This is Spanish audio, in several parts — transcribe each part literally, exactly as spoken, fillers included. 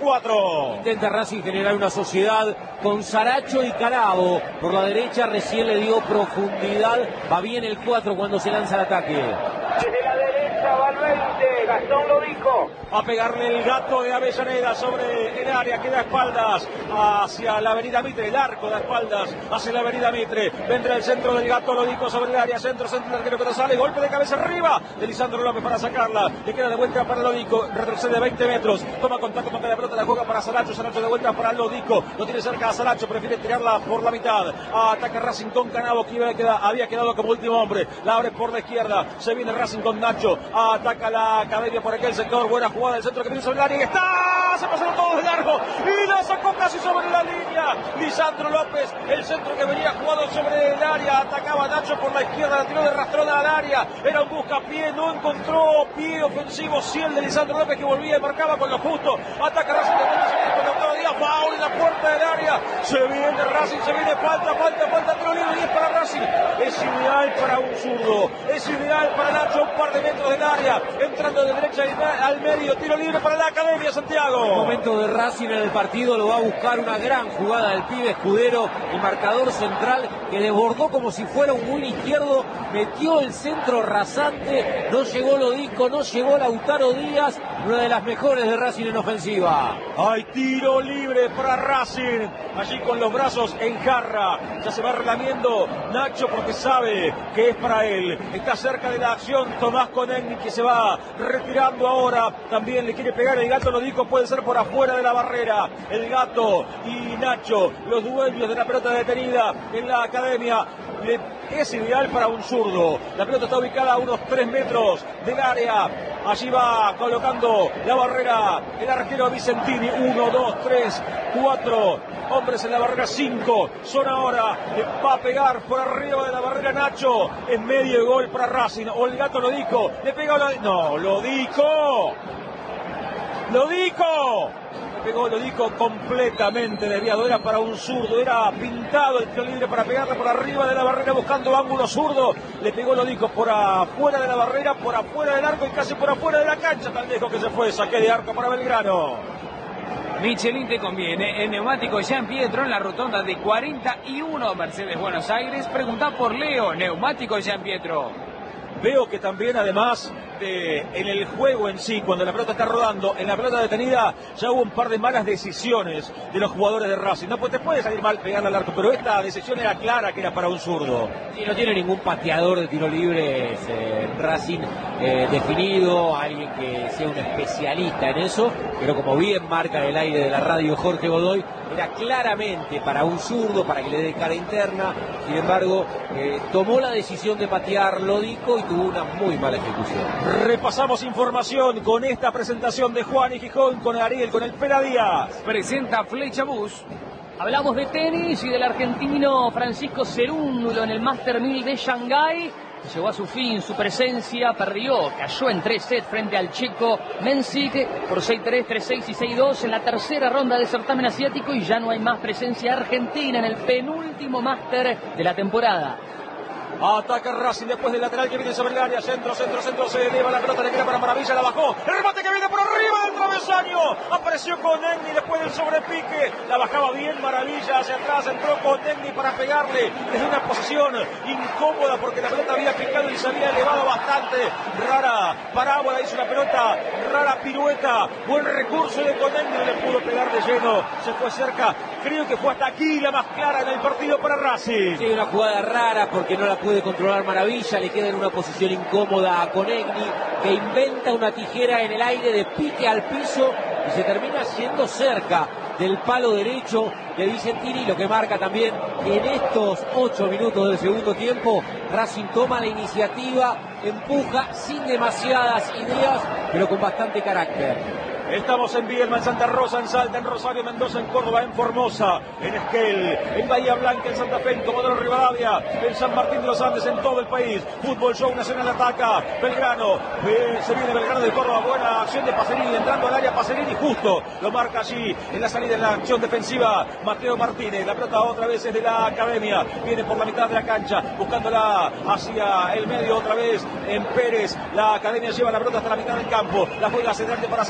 cuatro. Intenta Racing generar una sociedad con Saracho y Carabo. Por la derecha recién le dio profundidad. Va bien el cuatro cuando se lanza al ataque. Desde la derecha va el veinte, Gastón Lodico. A pegarle el gato de Avellaneda sobre el área que da espaldas hacia la avenida Mitre, el arco da espaldas hacia la avenida Mitre. Vendrá el centro del gato Lodico sobre el área, centro, centro, el arquero que no sale, golpe de cabeza arriba de Lisandro López para sacarla. Le queda de vuelta para Lodico, retrocede veinte metros, toma contacto con la pelota, la juega para Saracho, Saracho de vuelta para Lodico, lo tiene cerca a Saracho, prefiere tirarla por la mitad. Ataca Racing con Canabo, que había quedado, había quedado como último hombre, la abre por la izquierda, se viene Racing con Nacho, ataca la Academia por aquel sector, buena jugada del centro que viene sobre el área y está, se pasaron todos de largo y la sacó casi sobre la línea. Lisandro López, el centro que venía jugado sobre el área, atacaba Nacho por la izquierda, la tiró de rastrona al área, era un buscapié, no encontró pie ofensivo, sí el de Lisandro López que volvía y marcaba con lo justo, ataca Racing de vuelta, se viene con Octavio Díaz, foul en la puerta del área, se viene Racing, se viene falta, falta, falta, tiro libre y es para Racing, es ideal para un zurdo, es ideal para Nacho, un par de metros del área, entrando de derecha al medio, tiro libre para la Academia, Santiago. El momento de Racing en el partido, lo va a buscar una gran jugada del pibe Escudero, el marcador central que desbordó como si fuera un win izquierdo, metió el centro rasante, no llegó Lodico, no llegó Lautaro Díaz, una de las mejores de Racing en ofensiva. Hay tiro libre para Racing, allí con los brazos en jarra, ya se va relamiendo Nacho porque sabe que es para él, está cerca de la acción Tomás Conegni que se va retirando ahora, también le quiere pegar el gato Lodico, puede ser por afuera de la barrera, el gato y Nacho, los dueños de la pelota detenida en la Academia, le, es ideal para un zurdo, la pelota está ubicada a unos tres metros del área, allí va colocando la barrera el arquero Vicentini, uno, dos, tres, cuatro hombres en la barrera, cinco son ahora, le va a pegar por arriba de la barrera Nacho, en medio gol para Racing, o el gato Lodico, le pega a Lodico, no, Lodico, Lodico, le pegó Lodico completamente desviado, era para un zurdo, era pintado el tiro libre para pegarle por arriba de la barrera buscando ángulo zurdo, le pegó Lodico por afuera de la barrera, por afuera del arco y casi por afuera de la cancha, tan lejos que se fue, saque de arco para Belgrano. Michelin te conviene, el neumático Jean Pietro en la rotonda de cuarenta y uno Mercedes Buenos Aires, pregunta por Leo, neumático Jean Pietro. Veo que también además de, en el juego en sí, cuando la pelota está rodando, en la pelota detenida ya hubo un par de malas decisiones de los jugadores de Racing. No, pues te puede salir mal pegarle al arco, pero esta decisión era clara que era para un zurdo. Sí, no tiene ningún pateador de tiro libre eh, Racing eh, definido, alguien que sea un especialista en eso, pero como bien marca el aire de la radio Jorge Godoy, era claramente para un zurdo, para que le dé cara interna. Sin embargo, eh, tomó la decisión de patear Lodico y tuvo una muy mala ejecución. Repasamos información con esta presentación de Juan y Gijón, con Ariel, con el Pera Díaz. Presenta Flecha Bus. Hablamos de tenis y del argentino Francisco Cerúndulo en el Master mil de Shanghái. Llegó a su fin su presencia, perdió, cayó en tres sets frente al checo Mensik por seis tres, tres seis y seis dos en la tercera ronda del certamen asiático y ya no hay más presencia argentina en el penúltimo Master de la temporada. Ataca Racing después del lateral que viene sobre el área, centro, centro, centro, se eleva la pelota, le queda para Maravilla, la bajó, el remate que viene por arriba del travesaño, apareció Conegni después del sobrepique, la bajaba bien Maravilla, hacia atrás entró Conegni para pegarle, desde una posición incómoda porque la pelota había picado y se había elevado bastante, rara parábola hizo la pelota, rara pirueta, buen recurso de Conegni, no le pudo pegar de lleno, se fue cerca, creo que fue hasta aquí la más clara en el partido para Racing. Sí, una jugada rara porque no la puede controlar Maravilla, le queda en una posición incómoda a Conegni, que inventa una tijera en el aire de pique al piso y se termina yendo cerca del palo derecho de Vicentini, lo que marca también que en estos ocho minutos del segundo tiempo Racing toma la iniciativa, empuja sin demasiadas ideas, pero con bastante carácter. Estamos en Viedma, en Santa Rosa, en Salta, en Rosario, Mendoza, en Córdoba, en Formosa, en Esquel, en Bahía Blanca, en Santa Fe, en Comodoro Rivadavia, en San Martín de los Andes, en todo el país. Fútbol Show Nacional ataca, Belgrano, eh, se viene Belgrano de Córdoba, buena acción de Pacerini, entrando al área Pacerini, justo, lo marca allí, en la salida de la acción defensiva, Mateo Martínez, la pelota otra vez es de la Academia, viene por la mitad de la cancha, buscándola hacia el medio otra vez, en Pérez, la Academia lleva la pelota hasta la mitad del campo, la juega hacia adelante para Saracho,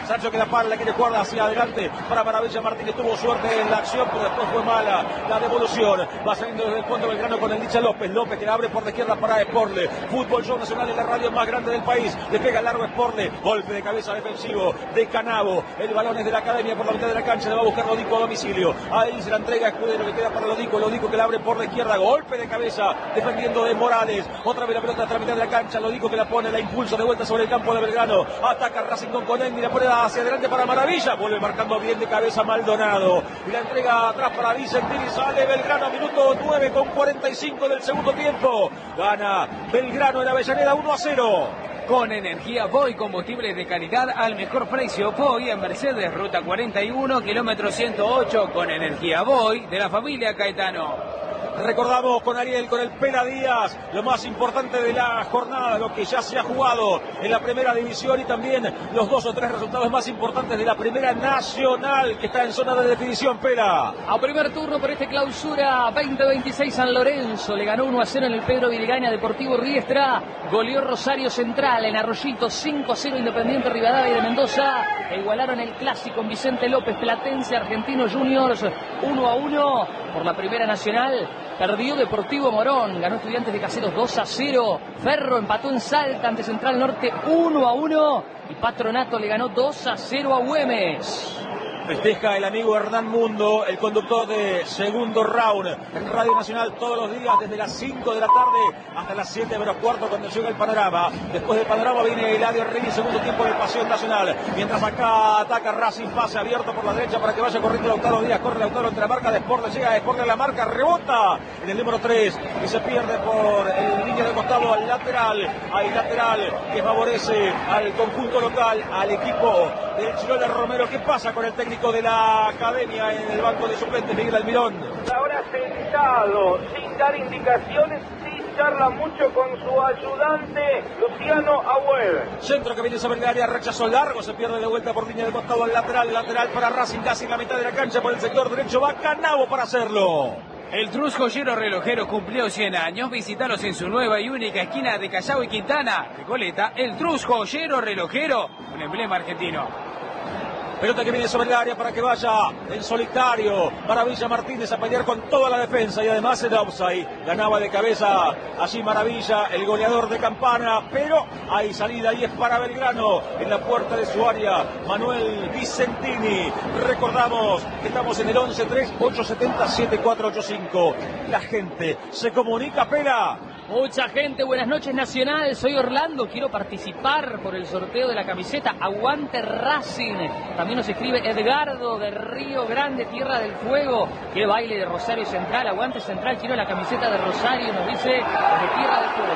Saracho que la para, la quiere jugar hacia adelante para Maravilla Martínez. Tuvo suerte en la acción, pero después fue mala la devolución. Va saliendo desde el fondo Belgrano con el Licha López. López que la abre por la izquierda para Sporle. Fútbol Show Nacional en la radio más grande del país. Le pega el largo Sporle. Golpe de cabeza defensivo de Canavo. El balón es de la academia por la mitad de la cancha. Le va a buscar Lodico a domicilio. Ahí se la entrega a Escudero, que queda para Lodico. Lodico que la abre por la izquierda. Golpe de cabeza defendiendo de Morales. Otra vez la pelota hasta la mitad de la cancha. Lodico que la pone, la impulso de vuelta sobre el campo de Belgrano. Ataca Racing con Conegni. La pone hacia adelante para Maravilla. Vuelve marcando bien de cabeza Maldonado. Y la entrega atrás para Vicentini. Sale Belgrano. Minuto nueve con cuarenta y cinco del segundo tiempo. Gana Belgrano en Avellaneda uno a cero. Con energía Voy, combustibles de calidad al mejor precio. Voy en Mercedes, ruta cuarenta y uno, kilómetro ciento ocho. Con energía Voy de la familia Caetano. Recordamos con Ariel, con el Pela Díaz, lo más importante de la jornada, lo que ya se ha jugado en la primera división y también los dos o tres resultados más importantes de la primera nacional que está en zona de definición. Pela. A primer turno por este clausura veinte veintiséis San Lorenzo. Le ganó uno a cero en el Pedro Virigaña Deportivo Riestra. Goleó Rosario Central en Arroyito cinco a cero Independiente Rivadavia de Mendoza. E igualaron el clásico en Vicente López Platense Argentino Juniors uno a uno por la primera nacional. Perdió Deportivo Morón, ganó Estudiantes de Caseros dos a cero. Ferro empató en Salta ante Central Norte uno a uno. Y Patronato le ganó dos a cero a Güemes. Festeja el amigo Hernán Mundo, el conductor de segundo round en Radio Nacional todos los días desde las cinco de la tarde hasta las siete menos cuarto cuando llega el panorama. Después del panorama viene Eladio Reyes, segundo tiempo de Pasión Nacional. Mientras acá ataca Racing, pase abierto por la derecha para que vaya corriendo Lautaro Díaz. Corre Lautaro entre la marca de Sport, llega a Sport a la marca, rebota en el número tres y se pierde por el línea de costado al lateral. Hay lateral que favorece al conjunto local, al equipo del Chirola Romero. ¿Qué pasa con el técnico de la academia en el banco de suplentes, Miguel Almirón? Ahora sentado, sin dar indicaciones, sí charla mucho con su ayudante, Luciano Agüed. Centro que viene sobre el área, rechazo largo, se pierde de vuelta por línea de costado al lateral, lateral para Racing, casi en la mitad de la cancha por el sector derecho, va Canavo para hacerlo. El Trus Joyero Relojero cumplió cien años. Visítalos en su nueva y única esquina de Callao y Quintana, Recoleta. El Trus Joyero Relojero, un emblema argentino. Pelota que viene sobre el área para que vaya en solitario Maravilla Martínez a pelear con toda la defensa y además el offside. Ganaba de cabeza allí Maravilla, el goleador de Campana, pero hay salida y es para Belgrano en la puerta de su área. Manuel Vicentini. Recordamos que estamos en el once tres ocho siete cero siete cuatro ocho cinco. La gente se comunica, Pela. Mucha gente, buenas noches Nacional, soy Orlando, quiero participar por el sorteo de la camiseta Aguante Racing. También nos escribe Edgardo de Río Grande, Tierra del Fuego, quiere baile de Rosario Central, Aguante Central, quiero la camiseta de Rosario, nos dice de Tierra del Fuego.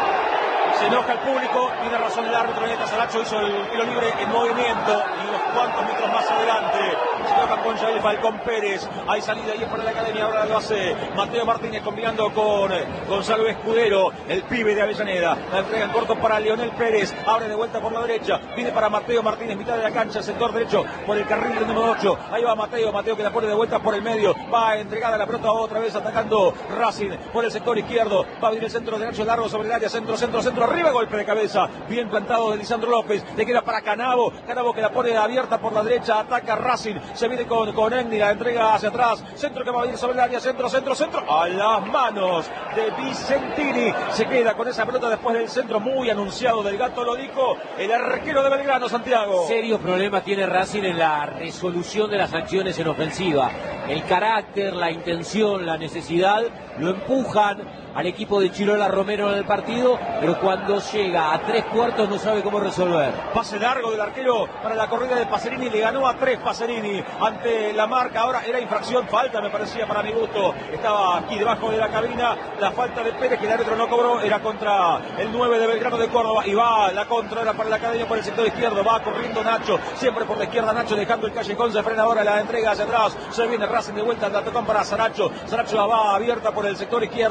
Se enoja el público, tiene razón el árbitro, Neta Saracho hizo el tiro libre en movimiento y unos cuantos metros más adelante se tocan con Jael Falcón Pérez. Hay salida y es para la academia, ahora lo hace Mateo Martínez combinando con Gonzalo Escudero, el pibe de Avellaneda. La entrega en corto para Leonel Pérez, abre de vuelta por la derecha, viene para Mateo Martínez, mitad de la cancha, sector derecho por el carril del número ocho. Ahí va Mateo, Mateo que la pone de vuelta por el medio, va entregada la pelota otra vez atacando Racing por el sector izquierdo, va a venir el centro derecho largo sobre el área, centro, centro, centro, arriba, golpe de cabeza, bien plantado de Lisandro López, le queda para Canavo, Canavo que la pone abierta por la derecha, ataca Racing, se viene con, con Egni, la entrega hacia atrás, centro que va a venir sobre el área, centro, centro, centro, a las manos de Vicentini, se queda con esa pelota después del centro muy anunciado del Gato Lodico, el arquero de Belgrano, Santiago. Serios problemas tiene Racing en la resolución de las acciones en ofensiva, el carácter, la intención, la necesidad, lo empujan al equipo de Chirola Romero en el partido, pero cuando llega a tres cuartos no sabe cómo resolver. Pase largo del arquero para la corrida de Pacerini, le ganó a tres Pacerini ante la marca, ahora era infracción, falta me parecía para mi gusto, estaba aquí debajo de la cabina, la falta de Pérez que el árbitro no cobró, era contra el nueve de Belgrano de Córdoba y va la contra, era para la academia por el sector izquierdo, va corriendo Nacho, siempre por la izquierda Nacho dejando el callejón, se frena ahora la entrega hacia atrás, se viene Racing de vuelta, la tocan para Saracho, Saracho la va abierta por el sector izquierdo, el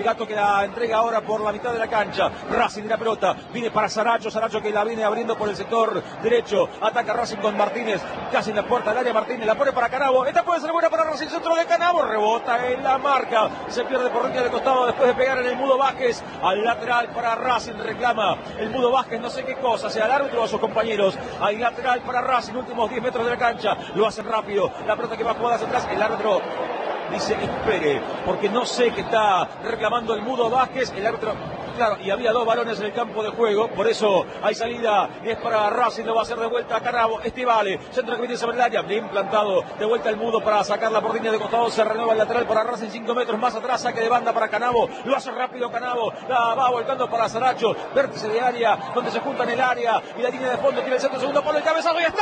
Gato que la entrega ahora por la mitad de la cancha. Racing de la pelota, viene para Saracho, Saracho que la viene abriendo por el sector derecho. Ataca Racing con Martínez, casi en la puerta del área. Martínez la pone para Canavo. Esta puede ser buena para Racing, centro de Canavo. Rebota en la marca. Se pierde por línea de costado después de pegar en el Mudo Vázquez. Al lateral para Racing, reclama el Mudo Vázquez, no sé qué cosa, sea el árbitro o a sus compañeros. Al lateral para Racing, últimos diez metros de la cancha. Lo hacen rápido. La pelota que va jugada hacia atrás. El árbitro dice espere, porque no sé qué está reclamando el Mudo Vázquez. El árbitro, claro, y había dos balones en el campo de juego, por eso hay salida, es para Racing, lo va a hacer de vuelta a Canavo. Estivale, centro que viene sobre el área, bien plantado, de vuelta el Mudo para sacarla por línea de costado, se renueva el lateral para Racing, cinco metros más atrás, saque de banda para Canavo, lo hace rápido Canavo, la va volcando para Saracho, vértice de área, donde se juntan el área, y la línea de fondo tiene el centro, segundo palo, el cabezazo, y está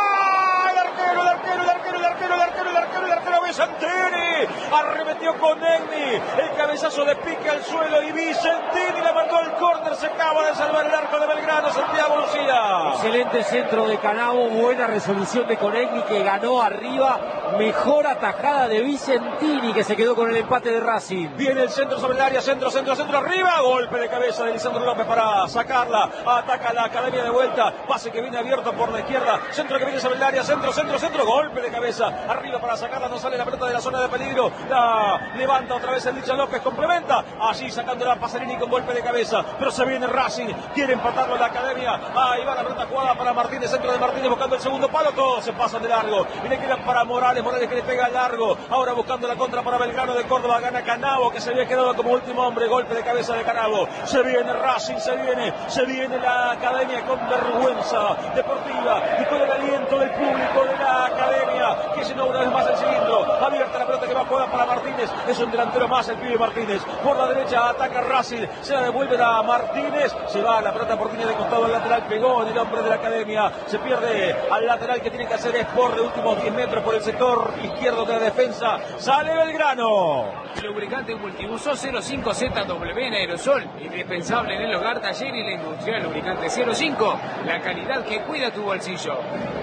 el arquero, el arquero, el arquero, el arquero, el arquero, el arquero, el arquero, Vicentini, arremetió con Egni, el cabezazo de pique al suelo, y Vicentini le mandó el córner, se acaba de salvar el arco de Belgrano, Santiago Lucía. Excelente centro de Canavo, buena resolución de Conegni que ganó arriba, mejor atajada de Vicentini que se quedó con el empate de Racing. Viene el centro sobre el área, centro, centro, centro, arriba, golpe de cabeza de Lisandro López para sacarla, ataca la academia de vuelta, pase que viene abierto por la izquierda, centro que viene sobre el área, centro, centro, centro, golpe de cabeza, arriba para sacarla, no sale la pelota de la zona de peligro, la levanta otra vez el Licha López, complementa, allí sacando la Pasarini con golpe de cabeza, pero se viene Racing, quiere empatarlo en la academia, ahí va la pelota jugada para Martínez, centro de Martínez buscando el segundo palo, todos se pasan de largo, y le quedan para Morales, Morales que le pega largo, ahora buscando la contra para Belgrano de Córdoba, gana Canavo que se había quedado como último hombre, golpe de cabeza de Canavo, se viene Racing, se viene, se viene la academia con vergüenza deportiva y con el aliento del público de la academia, que llenó una vez más el cilindro, abierta la pelota que va a jugar para Martínez, es un delantero más el pibe Martínez, por la derecha ataca Racing, se la devuelve a Martínez, se va la pelota por línea de costado al lateral, pegó en el hombre de la academia, se pierde al lateral que tiene que hacer es por de últimos diez metros por el sector izquierdo de la defensa, sale Belgrano. Lubricante multiuso cero cinco Z W en aerosol, indispensable en el hogar, taller y la industria. Lubricante cero cinco, la calidad que cuida tu bolsillo.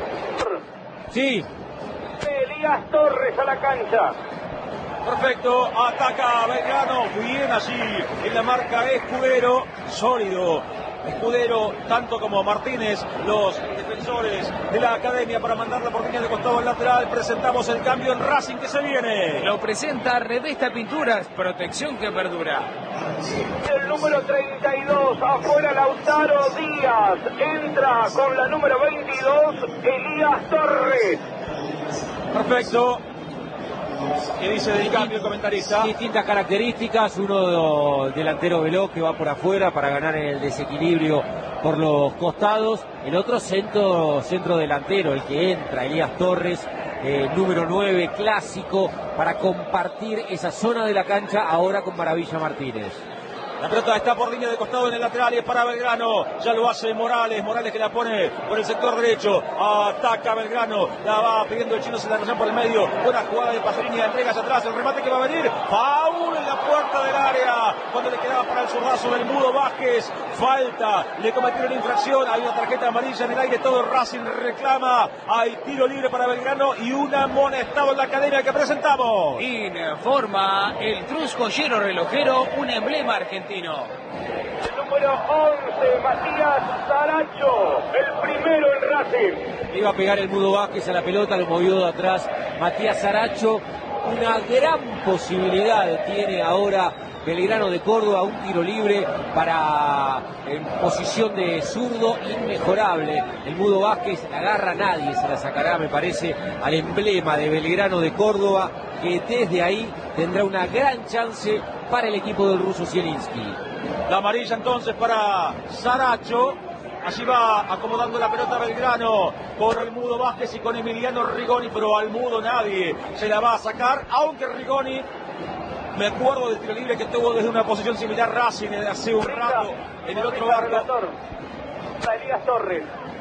Sí. Elías Torres a la cancha. Perfecto, ataca Belgrano, bien allí en la marca Escudero, sólido. Escudero, tanto como Martínez, los defensores de la academia para mandarla por línea de costado al lateral. Presentamos el cambio en Racing que se viene. Lo presenta Revesta Pinturas, protección que perdura. El número treinta y dos, afuera Lautaro Díaz. Entra con la número veintidós, Elías Torres. Perfecto. ¿Qué dice del cambio el comentarista? Distintas características, uno delantero veloz que va por afuera para ganar en el desequilibrio por los costados, el otro centro, centro delantero, el que entra, Elías Torres, eh, número nueve, clásico, para compartir esa zona de la cancha ahora con Maravilla Martínez. La pelota está por línea de costado en el lateral y es para Belgrano. Ya lo hace Morales. Morales que la pone por el sector derecho. Ataca Belgrano. La va pidiendo el chino, se la recibe por el medio. Buena jugada de Pasarini. Entrega hacia atrás. El remate que va a venir. Paul en la puerta del área. Cuando le quedaba para el zurdazo del Mudo Vázquez. Falta. Le cometieron infracción. Hay una tarjeta amarilla en el aire. Todo Racing reclama. Hay tiro libre para Belgrano y una amonestado en la academia que presentamos. Informa el Cruz Joyero Relojero, un emblema argentino. El número once, Matías Saracho, el primero en Racing. Iba a pegar el Mudo Vázquez a la pelota, lo movió de atrás Matías Saracho. Una gran posibilidad tiene ahora Belgrano de Córdoba, un tiro libre para en posición de zurdo inmejorable. El Mudo Vázquez la agarra, nadie se la sacará, me parece, al emblema de Belgrano de Córdoba, que desde ahí tendrá una gran chance para el equipo del ruso Zielinski. La amarilla entonces para Saracho. Allí va acomodando la pelota Belgrano con el Mudo Vázquez y con Emiliano Rigoni, pero al Mudo nadie se la va a sacar, aunque Rigoni, me acuerdo del tiro libre que tuvo desde una posición similar Racing hace un rato en el otro arco. Elías Torres.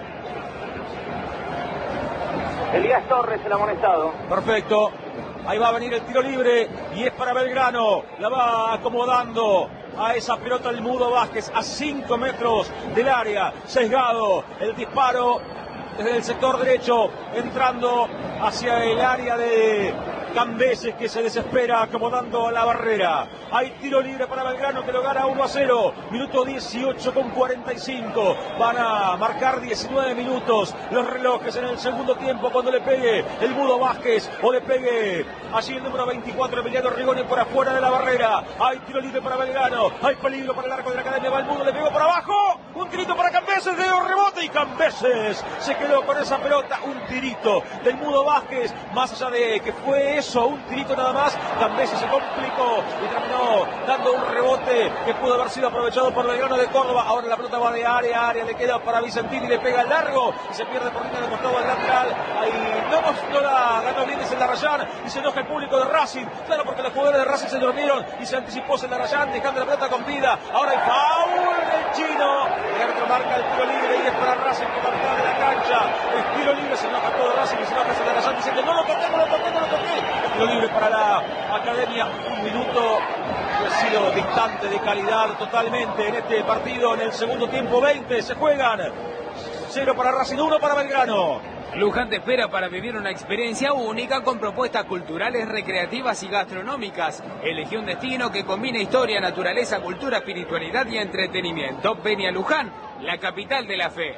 Elías Torres el amonestado. Perfecto. Ahí va a venir el tiro libre y es para Belgrano. La va acomodando a esa pelota el Mudo Vázquez a cinco metros del área. Sesgado el disparo desde el sector derecho, entrando hacia el área de Cambeses que se desespera acomodando la barrera. Hay tiro libre para Belgrano que lo gana uno a cero. Minuto dieciocho con cuarenta y cinco. Van a marcar diecinueve minutos los relojes en el segundo tiempo cuando le pegue el Mudo Vázquez o le pegue allí el número veinticuatro Emiliano Rigoni por afuera de la barrera. Hay tiro libre para Belgrano. Hay peligro para el arco de la Academia. Va el Mudo, le pegó por abajo. Un tirito para Cambeses, de rebote y Cambeses se quedó con esa pelota. Un tirito del Mudo Vázquez. Más allá de que fue eso, un tirito nada más, Cambeses se complicó y terminó dando un rebote que pudo haber sido aprovechado por Belgrano de Córdoba. Ahora la pelota va de área a área, le queda para Vicentini, le pega largo y se pierde por línea de costado al lateral. Ahí no, no la ganó bien ese Larrayán y se enoja el público de Racing. Claro, porque los jugadores de Racing se durmieron y se anticipó ese Larrayán dejando la pelota con vida. Ahora hay foul del chino. El árbitro marca el tiro libre y es para Racing por la mitad de la cancha. El tiro libre, se enoja todo Racing y se enoja ese Larrayán diciendo no lo toqué, no lo toqué, no lo toqué. El tiro libre para la Academia. Un minuto que ha sido distante de calidad totalmente en este partido. En el segundo tiempo veinte se juegan. Cero para Racing, uno para Belgrano. Luján te espera para vivir una experiencia única con propuestas culturales, recreativas y gastronómicas. Elegí un destino que combine historia, naturaleza, cultura, espiritualidad y entretenimiento. Ven a Luján, la capital de la fe.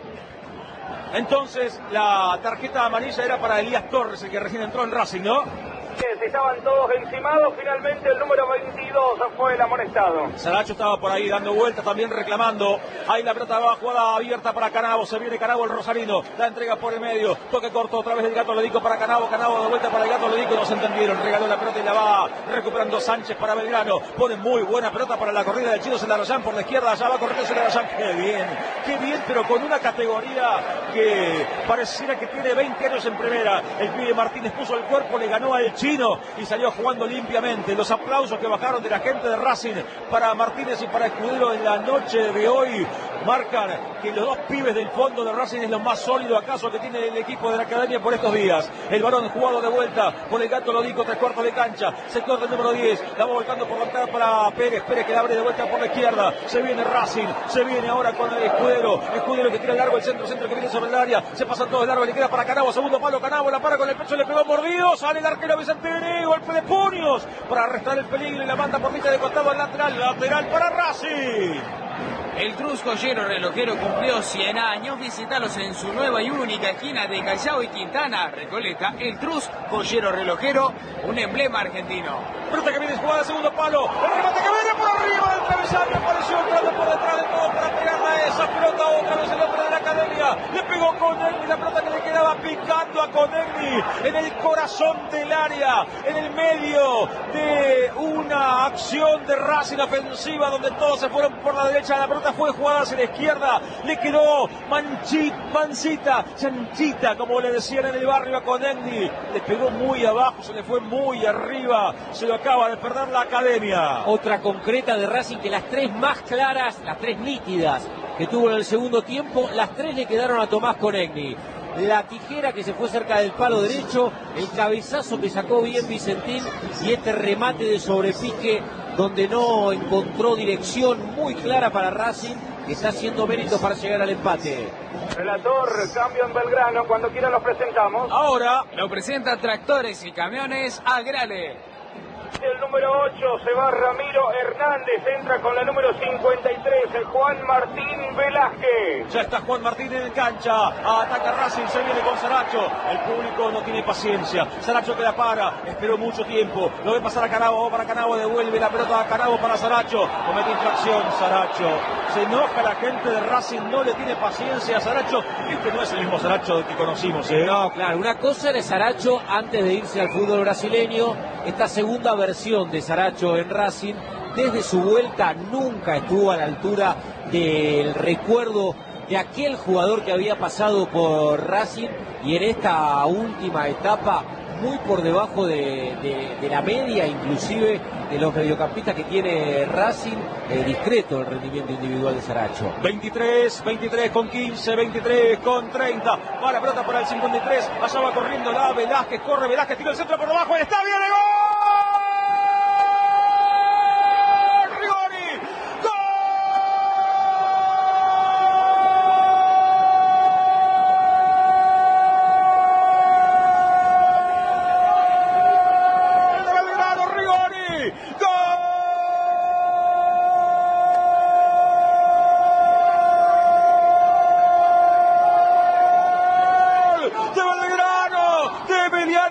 Entonces la tarjeta amarilla era para Elías Torres, el que recién entró en Racing, ¿no? Estaban todos encimados, finalmente el número veintidós fue el amonestado. Saracho estaba por ahí dando vueltas, también reclamando. Ahí la pelota va, jugada abierta para Canavo, se viene Canavo el rosarino, la entrega por el medio, toque corto otra vez el Gato Lodico para Canavo, Canavo de vuelta para el Gato Lodico, no se entendieron, regaló la pelota y la va recuperando Sánchez para Belgrano, pone muy buena pelota para la corrida del chino Celarayán por la izquierda, allá va corriendo Celarayán, qué bien, qué bien, pero con una categoría que pareciera que tiene veinte años en primera. El pibe Martínez puso el cuerpo, le ganó al chino y salió jugando limpiamente. Los aplausos que bajaron de la gente de Racing para Martínez y para Escudero en la noche de hoy marcan que los dos pibes del fondo de Racing es lo más sólido acaso que tiene el equipo de la Academia por estos días. El balón jugado de vuelta por el Gato Lodico, tres cuartos de cancha, sector del número diez, la va volcando por la entrada para Pérez, Pérez que la abre de vuelta por la izquierda, se viene Racing, se viene ahora con el Escudero, Escudero que tira largo el centro, centro que viene sobre el área, se pasa todo el largo, le queda para Canavo, segundo palo, Canavo la para con el pecho, le pegó mordido, sale el arquero Vicentini, golpe de puños para arrestar el peligro y la manda por mitad de costado al lateral, lateral para Racing. El Trus Joyero Relojero cumplió cien años. Visítalos en su nueva y única esquina de Callao y Quintana, Recoleta. El Trus Joyero Relojero, un emblema argentino. Pelota que viene jugada, segundo palo. El remate que viene por arriba del travesaño. Apareció entrando por detrás de todo para pegarla a esa pelota. Otra vez el hombre de la Academia. Le pegó Conegni. La pelota que le quedaba picando a Conegni en el corazón del área. En el medio de una acción de Racing ofensiva donde todos se fueron por la derecha. La pelota fue jugada hacia la izquierda, le quedó manchita, mancita, chanchita, como le decían en el barrio a Conegni, le pegó muy abajo, se le fue muy arriba, se lo acaba de perder la Academia. Otra concreta de Racing, que las tres más claras, las tres nítidas que tuvo en el segundo tiempo, las tres le quedaron a Tomás Conegni. La tijera que se fue cerca del palo derecho, el cabezazo que sacó bien Vicentín y este remate de sobrepique donde no encontró dirección muy clara para Racing, que está haciendo méritos para llegar al empate. Relator, cambio en Belgrano, cuando quiera los presentamos. Ahora lo presenta Tractores y Camiones Agrale. El número ocho se va Ramiro Hernández, entra con la número cincuenta y tres, el Juan Martín Velázquez. Ya está Juan Martín en cancha, ataca Racing, se viene con Saracho, el público no tiene paciencia, Saracho que la para, esperó mucho tiempo, lo ve pasar a Canavo, para Canavo, devuelve la pelota a Canavo para Saracho, comete infracción Saracho, se enoja la gente de Racing, no le tiene paciencia a Saracho, este no es el mismo Saracho que conocimos, ¿eh? No, claro, una cosa era Saracho antes de irse al fútbol brasileño, esta segunda versión de Saracho en Racing, desde su vuelta nunca estuvo a la altura del recuerdo de aquel jugador que había pasado por Racing y en esta última etapa muy por debajo de, de, de la media, inclusive de los mediocampistas que tiene Racing, eh, discreto el rendimiento individual de Saracho. veintitrés, veintitrés con quince, veintitrés con treinta, va la pelota para el cincuenta y tres, allá va corriendo la Velázquez, corre Velázquez, tira el centro por debajo, está bien el gol.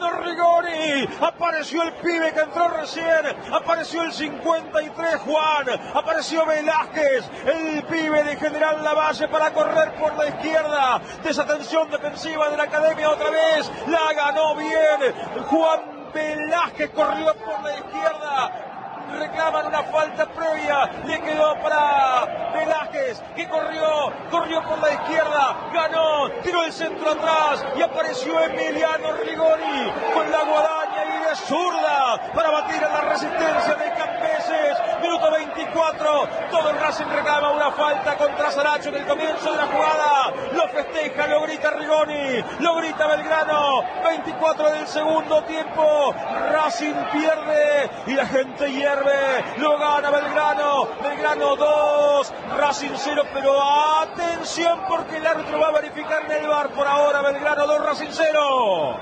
Emiliano Rigoni. Apareció el pibe que entró recién. Apareció el cincuenta y tres, Juan. Apareció Velázquez, el pibe de General Lavalle, para correr por la izquierda. Desatención defensiva de la Academia otra vez. La ganó bien Juan Velázquez, corrió por la izquierda. Reclaman una falta previa, le quedó para Velázquez, que corrió, corrió por la izquierda, ganó, tiró el centro atrás y apareció Emiliano Rigoni con la guadaña y de zurda para batir a la resistencia de Campeses. Minuto veinticuatro, todo el Racing reclama una falta contra Saracho en el comienzo de la jugada, lo festeja, lo grita Rigoni, lo grita Belgrano. Veinticuatro del segundo tiempo, Racing pierde y la gente hierve. Lo gana Belgrano. Belgrano dos, Racing cero, pero atención porque el árbitro va a verificar en el V A R. Por ahora Belgrano dos, Racing cero.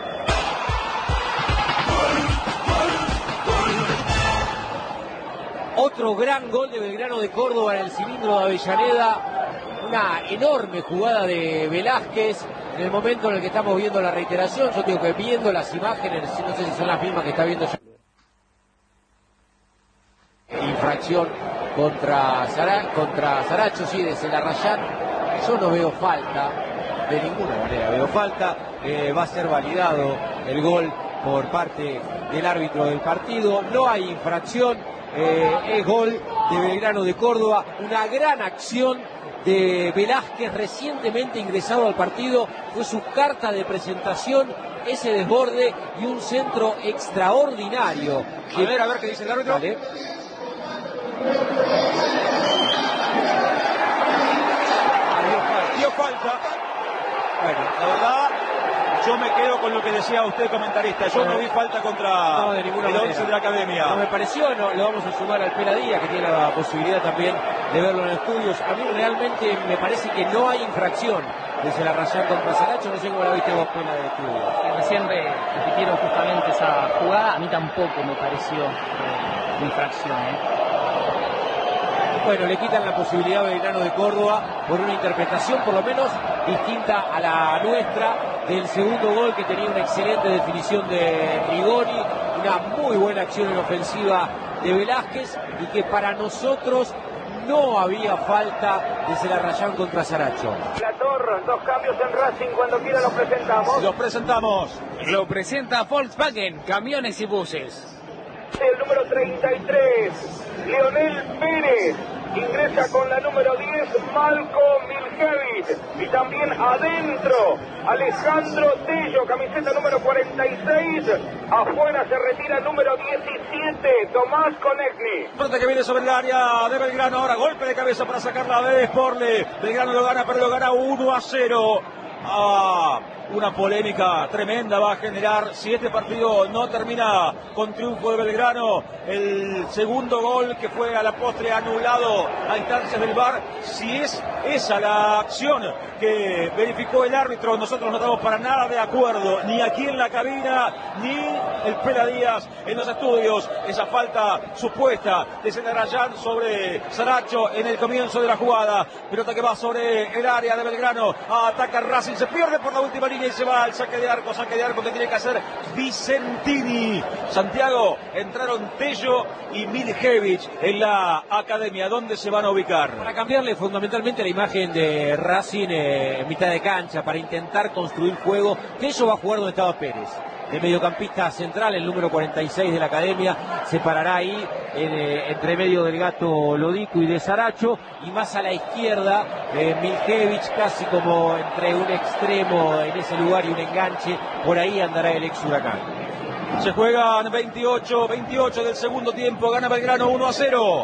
Otro gran gol de Belgrano de Córdoba en el cilindro de Avellaneda. Una enorme jugada de Velázquez en el momento en el que estamos viendo la reiteración. Yo digo que viendo las imágenes, no sé si son las mismas que está viendo ya. Infracción contra Sara, contra Saracho, sí, de Celarrayán. Yo no veo falta, de ninguna manera veo falta. Eh, va a ser validado el gol por parte del árbitro del partido. No hay infracción, eh, es gol de Belgrano de Córdoba. Una gran acción de Velázquez, recientemente ingresado al partido. Fue su carta de presentación, ese desborde y un centro extraordinario. A ver, a ver qué dice el árbitro. Vale. Dio falta. Bueno, la verdad, yo me quedo con lo que decía usted, comentarista. Yo no vi falta contra no, de ninguna el manera. once de la Academia. No me pareció, no, lo vamos a sumar al Peladía, que tiene la posibilidad también de verlo en estudios. A mí realmente me parece que no hay infracción de Celarrayán contra Saracho. No sé cómo la viste vos, Pela, de estudios. Recién repitieron justamente esa jugada. A mí tampoco me pareció eh, infracción, ¿eh? Bueno, le quitan la posibilidad a Belgrano de Córdoba por una interpretación por lo menos distinta a la nuestra del segundo gol, que tenía una excelente definición de Rigoni, una muy buena acción en ofensiva de Velázquez, y que para nosotros no había falta de Celarrayán contra Saracho. La Torre, dos cambios en Racing, cuando quiera lo presentamos. Los presentamos. Lo presenta Volkswagen, camiones y buses. El número treinta y tres, Leonel Pérez, ingresa con la número diez, Malco Miljevic, y también adentro, Alejandro Tello, camiseta número cuarenta y seis, afuera se retira el número diecisiete, Tomás Konechny. Pelota que viene sobre el área de Belgrano, ahora golpe de cabeza para sacarla de Sporle. Belgrano lo gana, pero lo gana uno a cero. Ah, una polémica tremenda va a generar si este partido no termina con triunfo de Belgrano. El segundo gol que fue a la postre anulado a instancias del V A R. Si es esa la acción que verificó el árbitro, nosotros no estamos para nada de acuerdo, ni aquí en la cabina, ni el Pela Díaz en los estudios. Esa falta supuesta de Celarrayán sobre Saracho en el comienzo de la jugada. Pelota que va sobre el área de Belgrano. Ataca Racing, se pierde por la última línea y se va al saque de arco, saque de arco que tiene que hacer Vicentini. Santiago, entraron Tello y Miljevic en la Academia. ¿Dónde se van a ubicar? Para cambiarle fundamentalmente la imagen de Racing eh, en mitad de cancha, para intentar construir juego. Tello va a jugar donde estaba Pérez, de mediocampista central, el número cuarenta y seis de la Academia, se parará ahí en, eh, entre medio del Gato Lodico y de Saracho, y más a la izquierda eh, Miljevic, casi como entre un extremo en ese lugar y un enganche. Por ahí andará el ex Huracán. Se juegan veintiocho, veintiocho del segundo tiempo, gana Belgrano uno a cero.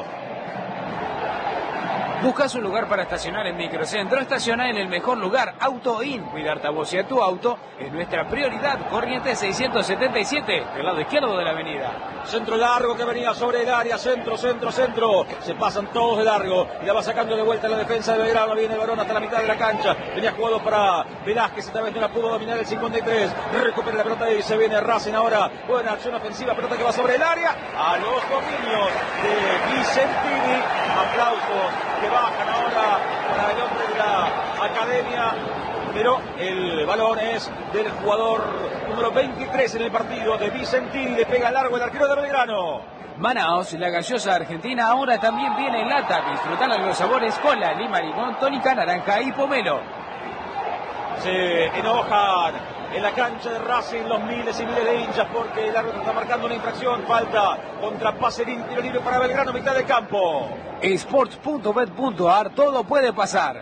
Buscas un lugar para estacionar en Microcentro, estaciona en el mejor lugar, Auto In. Cuidar a vos y a tu auto es nuestra prioridad. Corrientes seiscientos setenta y siete, del lado izquierdo de la avenida. Centro largo que venía sobre el área, centro, centro, centro. Se pasan todos de largo y la va sacando de vuelta la defensa de Belgrano. Viene el varón hasta la mitad de la cancha. Venía jugado para Velázquez, esta vez no la pudo dominar el cincuenta y tres. Recupera la pelota y se viene Racing ahora. Buena acción ofensiva, pelota que va sobre el área. A los dominios de Vicentini. Aplausos que bajan ahora para el hombre de la Academia. pero el balón es del jugador número veintitrés en el partido, de Vicentini. Le pega largo el arquero de Belgrano. Manaos, la gaseosa argentina, ahora también viene en lata. Disfrutar de los sabores cola, lima, limón, tónica, naranja y pomelo. Se enojan en la cancha de Racing los miles y miles de hinchas porque el árbitro está marcando una infracción. Falta contra Pacerini, tiro libre para Belgrano, mitad de campo. Sports punto bet punto a r, todo puede pasar.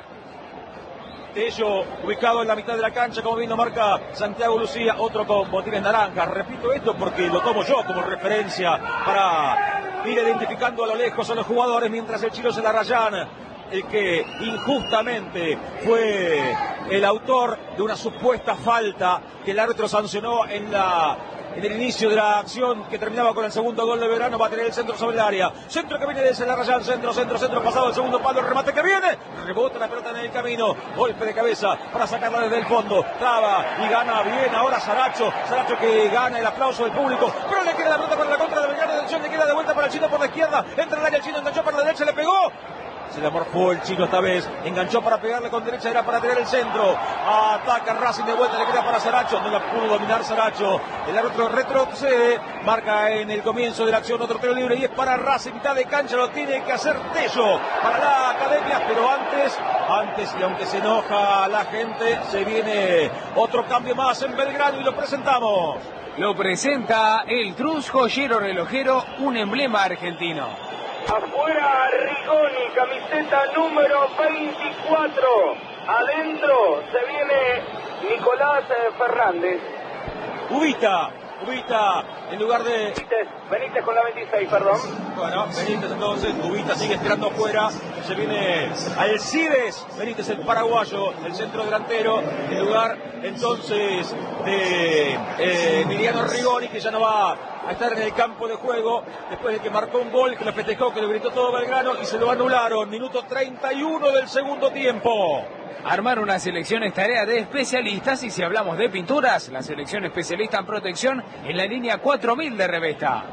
Tello ubicado en la mitad de la cancha, como bien lo marca Santiago Lucía, otro con botines naranjas. Repito esto porque lo tomo yo como referencia para ir identificando a lo lejos a los jugadores mientras el Chilo se la rayan, el que injustamente fue el autor de una supuesta falta que el árbitro sancionó en la en el inicio de la acción que terminaba con el segundo gol de Belgrano. Va a tener el centro sobre el área, centro que viene desde la raya, centro, centro, centro, pasado el segundo palo, el remate que viene, rebota la pelota en el camino, golpe de cabeza para sacarla desde el fondo, traba y gana bien ahora Saracho, Saracho que gana el aplauso del público, pero le queda la pelota con la contra de Belgrano, atención, le queda de vuelta para el Chino por la izquierda, entra el área, el Chino enganchó para la derecha, le pegó. Se le morfó el Chino esta vez, enganchó para pegarle con derecha, era para tener el centro, ataca Racing de vuelta, le queda para Saracho, no la pudo dominar Saracho, el árbitro retrocede, marca en el comienzo de la acción otro tiro libre y es para Racing, mitad de cancha, lo tiene que hacer Tello para la academia, pero antes, antes y aunque se enoja la gente, se viene otro cambio más en Belgrano y lo presentamos. Lo presenta el Cruz Joyero Relojero, un emblema argentino. Afuera Rigoni, camiseta número veinticuatro. Adentro se viene Nicolás Fernández. Ubita, Ubita en lugar de... Benítez, Benítez con la veintiséis, perdón. Bueno, Benítez entonces, Ubita sigue esperando afuera. Se viene Alcides, Benítez el paraguayo, el centro delantero. En lugar entonces de eh, Emiliano Rigoni, que ya no va a estar en el campo de juego después de que marcó un gol, que lo festejó, que lo gritó todo Belgrano y se lo anularon. Minuto treinta y uno del segundo tiempo. Armar una selección es tarea de especialistas y si hablamos de pinturas, la selección especialista en protección en la línea cuatro mil de Revesta.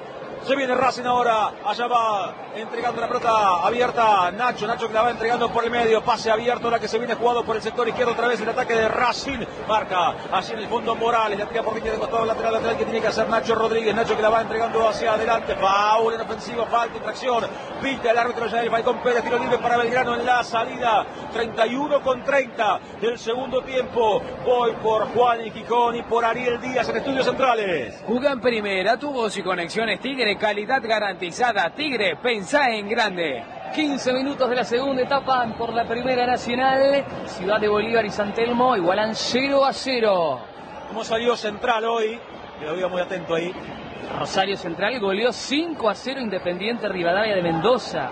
Se viene Racing ahora, allá va entregando la pelota abierta Nacho, Nacho que la va entregando por el medio, pase abierto ahora que se viene jugado por el sector izquierdo otra vez el ataque de Racing, marca así en el fondo Morales, la tira por línea de costado lateral, lateral que tiene que hacer Nacho Rodríguez, Nacho que la va entregando hacia adelante, foul en ofensivo, falta, infracción, pita el árbitro ya el Falcón Pérez, tiro libre para Belgrano en la salida, treinta y uno con treinta del segundo tiempo, voy por Juan y Quicón y por Ariel Díaz en Estudios Centrales. Juga en primera, tu voz y conexiones Tigre, calidad garantizada. Tigre, pensá en grande. quince minutos de la segunda etapa por la Primera Nacional. Ciudad de Bolívar y San Telmo igualan cero a cero. ¿Cómo salió Central hoy? Me lo veía muy atento ahí. Rosario Central goleó cinco a cero Independiente Rivadavia de Mendoza.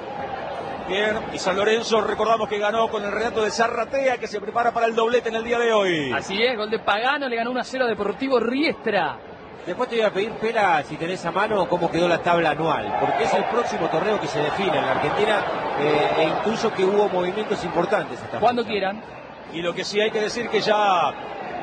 Bien, y San Lorenzo recordamos que ganó con el relato de Zarratea, que se prepara para el doblete en el día de hoy. Así es, gol de Pagano, le ganó uno a cero Deportivo Riestra. Después te voy a pedir, Pela, si tenés a mano, cómo quedó la tabla anual, porque es el próximo torneo que se define en la Argentina, eh, e incluso que hubo movimientos importantes. Esta Cuando quieran. Y lo que sí hay que decir que ya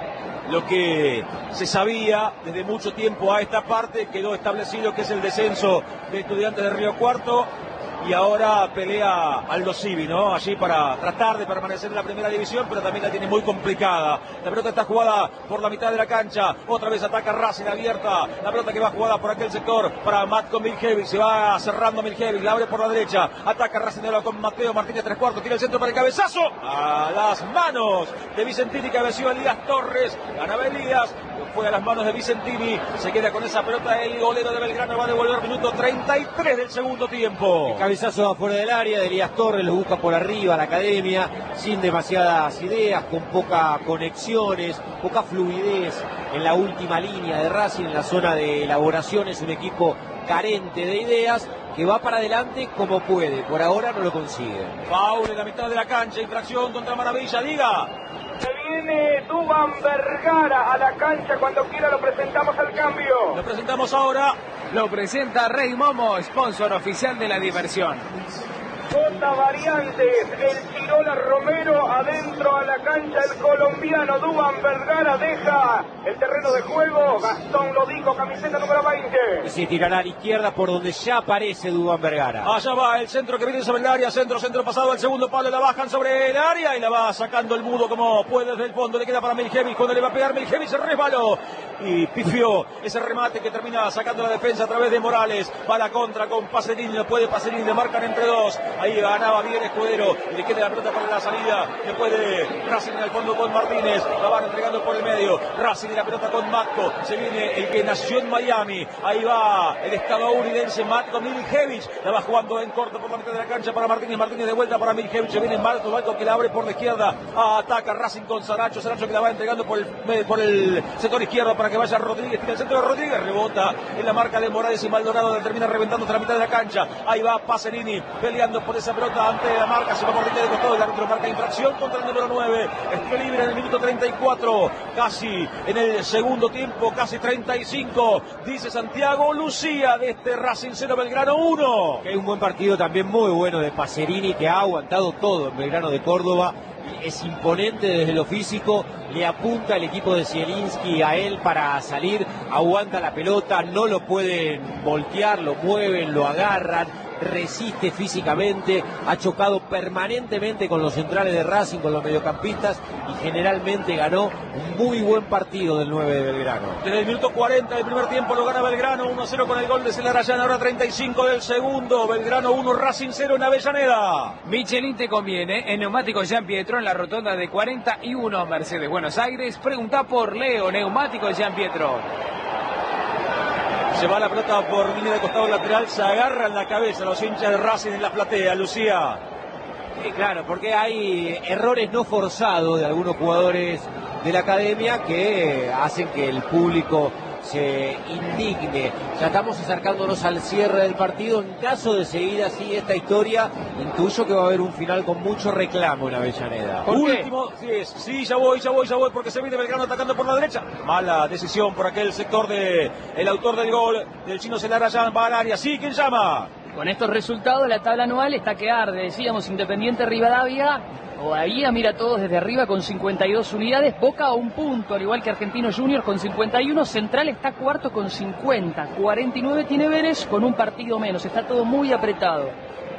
lo que se sabía desde mucho tiempo a esta parte quedó establecido, que es el descenso de Estudiantes de Río Cuarto. Y ahora pelea Aldo Civi, ¿no? Allí para tratar de permanecer en la primera división, pero también la tiene muy complicada. La pelota está jugada por la mitad de la cancha. Otra vez ataca Racing abierta. La pelota que va jugada por aquel sector para Matko Miljevic. Se va cerrando Miljevic, la abre por la derecha. Ataca Racing de con Mateo Martínez tres cuartos. Tira el centro para el cabezazo. A las manos de Vicentini, cabeció Elías Torres. Ganaba Elías. Fue a las manos de Vicentini. Se queda con esa pelota el golero de Belgrano. Va a devolver minuto treinta y tres del segundo tiempo. Cabezazo afuera del área de Elías Torres, lo busca por arriba la academia, sin demasiadas ideas, con pocas conexiones, poca fluidez en la última línea de Racing, en la zona de elaboración. Es un equipo carente de ideas, que va para adelante como puede, por ahora no lo consigue. Foul en la mitad de la cancha, infracción contra Maravilla, diga. Se viene Duván Vergara a la cancha, cuando quiera lo presentamos al cambio. Lo presentamos ahora. Lo presenta Rey Momo, sponsor oficial de la diversión. J Variantes, el Chirola Romero, adentro a la cancha el colombiano Duván Vergara deja el terreno de juego. Gastón Lodico, camiseta número veinte. veinte. Y se tirará a la izquierda por donde ya aparece Duván Vergara. Allá va el centro que viene sobre el área, centro, centro pasado al segundo palo, la bajan sobre el área y la va sacando el mudo como puede desde el fondo, le queda para Miljevic, cuando le va a pegar Miljevic se resbaló y pifió ese remate que termina sacando la defensa a través de Morales, va a la contra con Pacerini, no puede Pacerini, le marcan entre dos, ahí ganaba bien Escudero, le queda la pelota para la salida, que puede Racing en el fondo con Martínez, la van entregando por el medio, Racing y la pelota con Matko, se viene el que nació en Miami, ahí va el estadounidense Matko Miljevic, la va jugando en corto por la mitad de la cancha para Martínez, Martínez de vuelta para Miljevic, se viene Marco, Marco que la abre por la izquierda, ataca Racing con Saracho, Saracho que la va entregando por el, por el sector izquierdo para que vaya Rodríguez, tira el centro de Rodríguez, rebota en la marca de Morales y Maldonado, la termina reventando hasta la mitad de la cancha, ahí va Pacerini peleando por esa pelota ante la marca, se va por de costado, el árbitro marca infracción contra el número nueve, estilo libre en el minuto treinta y cuatro, casi en el segundo tiempo, casi treinta y cinco, dice Santiago Lucía de este Racing cero Belgrano uno. Que hay un buen partido también muy bueno de Pacerini, que ha aguantado todo en Belgrano de Córdoba, es imponente desde lo físico, le apunta el equipo de Zielinski a él para salir, aguanta la pelota, no lo pueden voltear, lo mueven, lo agarran, resiste físicamente, ha chocado permanentemente con los centrales de Racing, con los mediocampistas y generalmente ganó un muy buen partido del nueve de Belgrano. Desde el minuto cuarenta del primer tiempo lo gana Belgrano uno a cero con el gol de Celarayán, ahora treinta y cinco del segundo, Belgrano uno, Racing cero en Avellaneda. Michelin te conviene, en Neumáticos Jean Pietro, en la rotonda de cuarenta y uno Mercedes Buenos Aires, pregunta por Leo, Neumáticos Jean Pietro. Se va la pelota por línea de costado lateral, se agarran la cabeza los hinchas de Racing en la platea, Lucía. Sí, claro, porque hay errores no forzados de algunos jugadores de la academia que hacen que el público se indigne. Ya estamos acercándonos al cierre del partido. En caso de seguir así esta historia, intuyo que va a haber un final con mucho reclamo en Avellaneda. ¿Por Último, qué? Sí, sí, ya voy, ya voy, ya voy, porque se viene Belgrano atacando por la derecha. Mala decisión por aquel sector de el autor del gol, del chino Celarayán, va al área. Sí, ¿quién llama? Con estos resultados, la tabla anual está que arde. Decíamos Independiente Rivadavia. Todavía mira todos desde arriba con cincuenta y dos unidades, Boca a un punto, al igual que Argentinos Juniors con cincuenta y uno, Central está cuarto con cincuenta, cuarenta y nueve tiene Vélez con un partido menos, está todo muy apretado.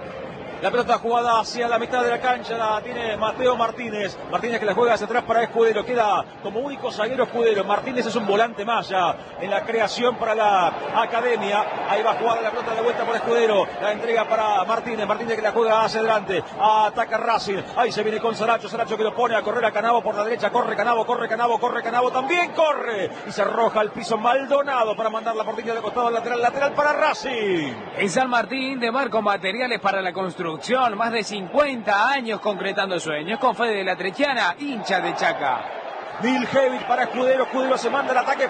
La pelota jugada hacia la mitad de la cancha, la tiene Mateo Martínez. Martínez que la juega hacia atrás para Escudero. Queda como único zaguero Escudero. Martínez es un volante más ya en la creación para la academia. Ahí va a jugar la pelota de vuelta por Escudero. La entrega para Martínez. Martínez que la juega hacia adelante. Ataca Racing. Ahí se viene con Saracho. Saracho que lo pone a correr a Canavo por la derecha. Corre Canavo, corre Canavo, corre Canavo. También corre. Y se arroja al piso Maldonado para mandar la portería de costado lateral. Lateral para Racing. En San Martín de Marco Materiales para la Construcción. Más de cincuenta años concretando sueños con Fede de la Trechiana, hincha de Chaca. Miljevic para Escudero, Escudero se manda el ataque,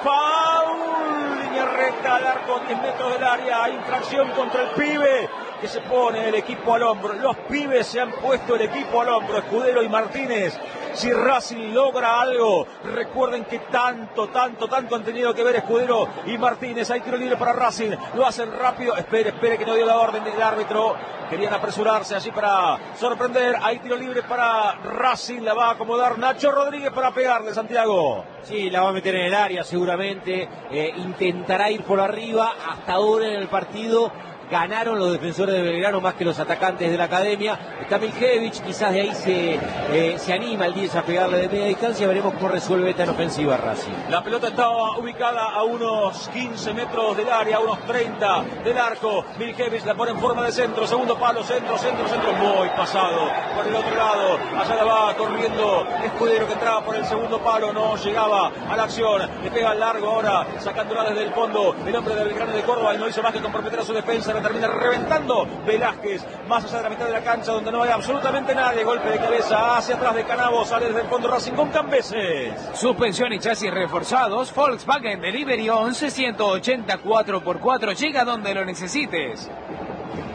foul, línea recta al arco, diez metros del área, infracción contra el pibe que se pone el equipo al hombro. Los pibes se han puesto el equipo al hombro, Escudero y Martínez. Si Racing logra algo, recuerden que tanto, tanto, tanto han tenido que ver Escudero y Martínez. Hay tiro libre para Racing, lo hacen rápido. Espere, espere que no dio la orden del árbitro. Querían apresurarse allí para sorprender. Hay tiro libre para Racing, la va a acomodar Nacho Rodríguez para pegarle, Santiago. Sí, la va a meter en el área seguramente. Eh, intentará ir por arriba. Hasta ahora en el partido ganaron los defensores de Belgrano más que los atacantes de la academia. Está Miljevic, quizás de ahí se, eh, se anima el diez a pegarle de media distancia. Veremos cómo resuelve esta en ofensiva Racing. La pelota estaba ubicada a unos quince metros del área, a unos treinta del arco. Miljevic la pone en forma de centro, segundo palo, centro, centro, centro, muy pasado por el otro lado. Allá la va corriendo Escudero que entraba por el segundo palo, no llegaba a la acción. Le pega al largo ahora, sacándola desde el fondo. El hombre de Belgrano de Córdoba y no hizo más que comprometer a su defensa. Termina reventando Velázquez más allá de la mitad de la cancha donde no hay absolutamente nadie. Golpe de cabeza hacia atrás de Canavo, sale desde el fondo Racing con Cambeses. Suspensión y chasis reforzados, Volkswagen Delivery once ciento ochenta cuatro por cuatro, llega donde lo necesites.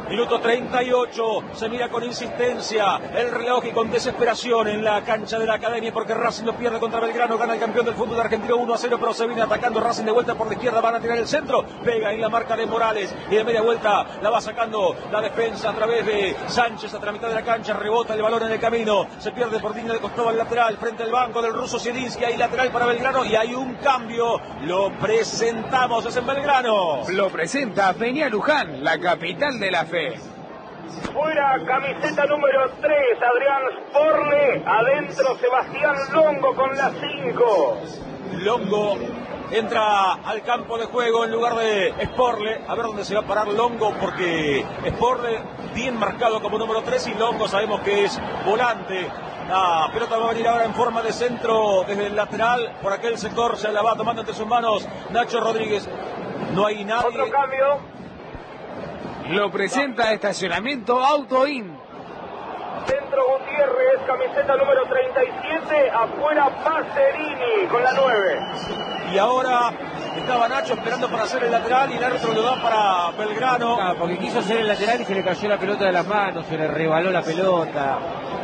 Minuto treinta y ocho, se mira con insistencia el reloj y con desesperación en la cancha de la Academia, porque Racing lo pierde contra Belgrano, gana el campeón del fútbol argentino uno a cero, pero se viene atacando Racing de vuelta por la izquierda, van a tirar el centro, pega en la marca de Morales y de media vuelta la va sacando la defensa a través de Sánchez a la mitad de la cancha, rebota el balón en el camino, se pierde por línea de costado al lateral, frente al banco del ruso Zielinski, hay lateral para Belgrano y hay un cambio, lo presentamos, es en Belgrano. Lo presenta Peña Luján, la capital de la fe. Fuera, camiseta número tres, Adrián Sporle. Adentro, Sebastián Longo con la cinco. Longo entra al campo de juego en lugar de Sporle. A ver dónde se va a parar Longo, porque Sporle bien marcado como número tres y Longo sabemos que es volante. La pelota va a venir ahora en forma de centro desde el lateral. Por aquel sector se la va tomando entre sus manos Nacho Rodríguez. No hay nadie. Otro cambio. Lo presenta Estacionamiento Autoin. Centro Gutiérrez, camiseta número treinta y siete. Afuera Pacerini con la nueve. Y ahora estaba Nacho esperando para hacer el lateral y el árbitro lo da para Belgrano. Ah, porque quiso hacer el lateral y se le cayó la pelota de las manos, se le rebaló la pelota.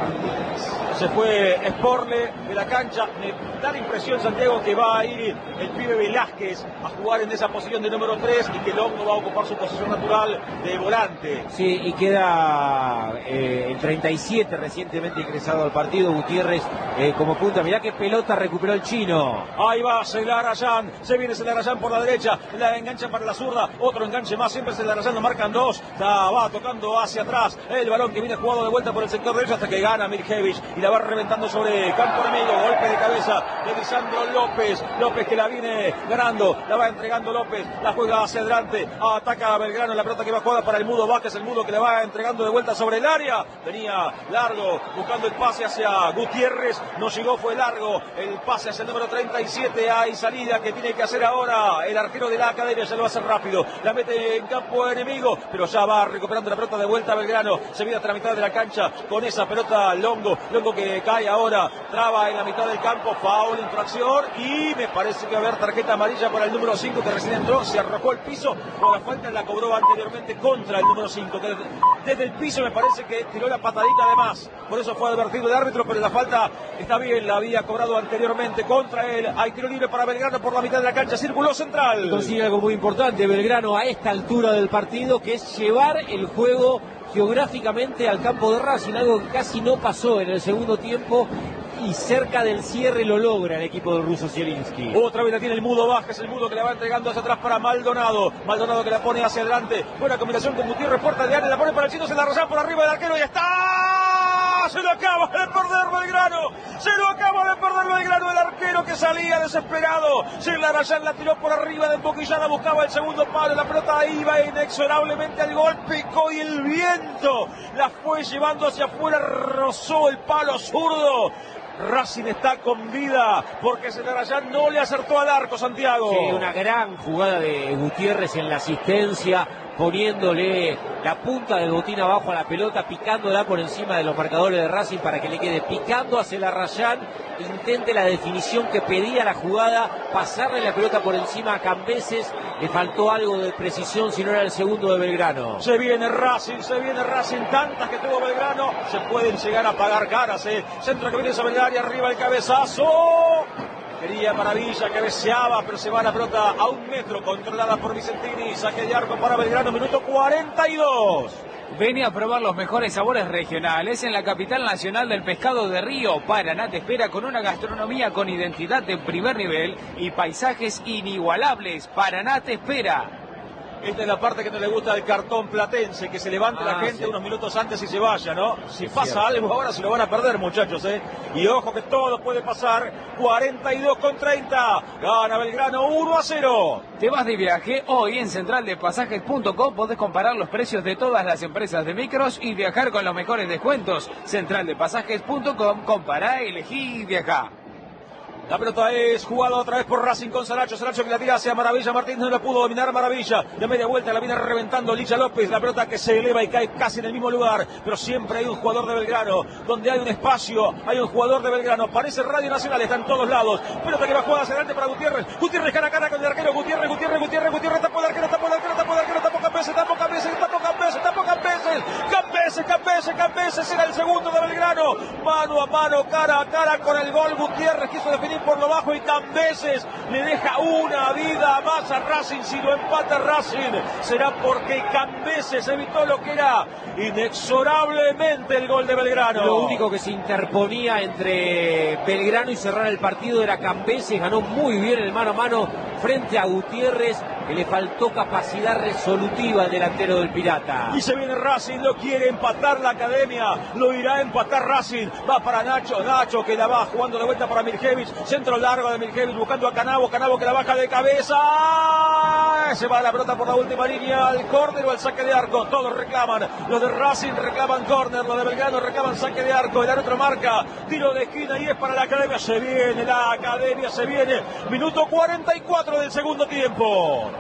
Se fue Sporle de la cancha. Me da la impresión, Santiago, que va a ir el pibe Velázquez a jugar en esa posición de número tres y que Longo va a ocupar su posición natural de volante. Sí, y queda eh, el treinta y siete recientemente ingresado al partido, Gutiérrez eh, como punta. Mirá qué pelota recuperó el chino. Ahí va Celarayán, se viene Celarayán por la derecha, la engancha para la zurda, otro enganche más, siempre Celarayán, lo marcan dos, está, va tocando hacia atrás, el balón que viene jugado de vuelta por el sector derecho hasta que gana Mirkevich y la va reventando sobre campo enemigo, golpe de cabeza de Lisandro López, López que la viene ganando, la va entregando López, la juega hacia adelante, ataca a Belgrano, la pelota que va jugada para el Mudo Vázquez, el Mudo que la va entregando de vuelta sobre el área, venía largo, buscando el pase hacia Gutiérrez, no llegó, fue largo, el pase hacia el número treinta y siete, hay salida que tiene que hacer ahora el arquero de la Academia, ya lo hace rápido, la mete en campo enemigo, pero ya va recuperando la pelota de vuelta a Belgrano, se viene hasta la mitad de la cancha, con esa pelota Longo, Longo que cae ahora, traba en la mitad del campo, foul, infracción y me parece que va a haber tarjeta amarilla para el número cinco que recién entró, se arrojó al piso, con la falta la cobró anteriormente contra el número cinco, que desde el piso me parece que tiró la patadita de más, por eso fue advertido el árbitro, pero la falta está bien, la había cobrado anteriormente contra él, hay tiro libre para Belgrano por la mitad de la cancha, círculo central. Consigue algo muy importante Belgrano a esta altura del partido, que es llevar el juego geográficamente al campo de Racing, algo que casi no pasó en el segundo tiempo y cerca del cierre lo logra el equipo del ruso Zielinski. Otra vez la tiene el Mudo Vázquez, el Mudo que la va entregando hacia atrás para Maldonado, Maldonado que la pone hacia adelante, buena combinación con Gutiérrez, puerta de área, la pone para el chino, se la arrolla por arriba del arquero y está, se lo acaba de perder Belgrano, se lo acaba de perder Belgrano, el arquero que salía desesperado, Celarayán la tiró por arriba de Boquillana, buscaba el segundo palo, la pelota iba inexorablemente al gol, picó y el viento la fue llevando hacia afuera, rozó el palo zurdo. Racing está con vida porque Celarayán no le acertó al arco, Santiago. Sí, una gran jugada de Gutiérrez en la asistencia, poniéndole la punta del botín abajo a la pelota, picándola por encima de los marcadores de Racing para que le quede picando a Celarayán, intente la definición que pedía la jugada, pasarle la pelota por encima a Cambeses, le faltó algo de precisión, si no era el segundo de Belgrano. Se viene Racing, se viene Racing, tantas que tuvo Belgrano, se pueden llegar a pagar caras, eh. Centro que viene sobre el área, arriba el cabezazo. Quería Maravilla, cabeceaba, pero se va la pelota a un metro, controlada por Vicentini, saque de arco para Belgrano, minuto cuarenta y dos. Vení a probar los mejores sabores regionales en la capital nacional del pescado de Río. Paraná te espera con una gastronomía con identidad de primer nivel y paisajes inigualables. Paraná te espera. Esta es la parte que no le gusta al cartón platense, que se levante ah, la gente sí. unos minutos antes y se vaya, ¿no? Si sí, pasa cierto. algo ahora se lo van a perder, muchachos, ¿eh? Y ojo que todo puede pasar. cuarenta y dos con treinta. Gana Belgrano uno a cero. Te vas de viaje. Hoy en central de pasajes punto com podés comparar los precios de todas las empresas de micros y viajar con los mejores descuentos. central de pasajes punto com. Compará, elegí y viajá. La pelota es jugada otra vez por Racing con Saracho. Saracho que la tira hacia Maravilla. Martínez no la pudo dominar Maravilla. De media vuelta la viene reventando Licha López. La pelota que se eleva y cae casi en el mismo lugar. Pero siempre hay un jugador de Belgrano. Donde hay un espacio, hay un jugador de Belgrano. Parece Radio Nacional, está en todos lados. Pelota que va jugada hacia adelante para Gutiérrez. Gutiérrez cara a cara con el arquero. Gutiérrez, Gutiérrez, Gutiérrez, Gutiérrez. Tapó el arquero, tapó el arquero, tapó el arquero, tapó Cambeses, tapó Cambeses, tapó Cambeses, tapó Cambeses. Cambeses era el segundo de Belgrano. Mano a mano, cara a cara con el gol. Gutiérrez quiso definir por lo bajo y Cambeses le deja una vida más a Racing. Si lo empata Racing, será porque Cambeses evitó lo que era inexorablemente el gol de Belgrano. Lo único que se interponía entre Belgrano y cerrar el partido era Cambeses. Ganó muy bien el mano a mano frente a Gutiérrez, que le faltó capacidad resolutiva al delantero del Pirata. Y se viene Racing, lo quiere empatar la Academia, lo irá a empatar Racing. Va para Nacho, Nacho que la va jugando de vuelta para Mirjevich, centro largo de Mirjevich buscando a Canavo, Canavo que la baja de cabeza. Se va la pelota por la última línea al córner o al saque de arco. Todos reclaman, los de Racing reclaman córner, los de Belgrano reclaman saque de arco. El árbitro marca tiro de esquina y es para la Academia. Se viene la Academia, se viene. Minuto cuarenta y cuatro del segundo tiempo.